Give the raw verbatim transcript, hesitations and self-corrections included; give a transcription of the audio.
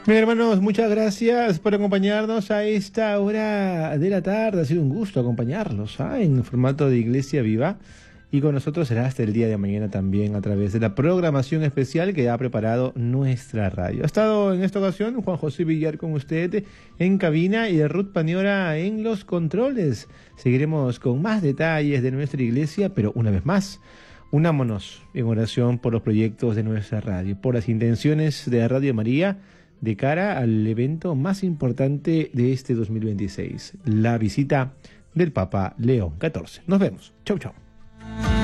Bien, hermanos, muchas gracias por acompañarnos a esta hora de la tarde. Ha sido un gusto acompañarlos, ¿ah? En formato de Iglesia Viva. Y con nosotros será hasta el día de mañana también a través de la programación especial que ha preparado nuestra radio. Ha estado en esta ocasión Juan José Villar con usted en cabina y Ruth Paniora en los controles. Seguiremos con más detalles de nuestra iglesia, pero una vez más, unámonos en oración por los proyectos de nuestra radio, por las intenciones de Radio María de cara al evento más importante de este dos mil veintiséis, la visita del Papa León catorce. Nos vemos. Chau, chau.